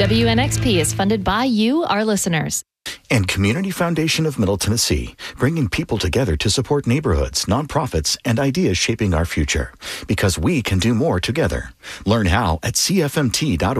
WNXP is funded by you, our listeners. And Community Foundation of Middle Tennessee, bringing people together to support neighborhoods, nonprofits, and ideas shaping our future. Because we can do more together. Learn how at cfmt.org.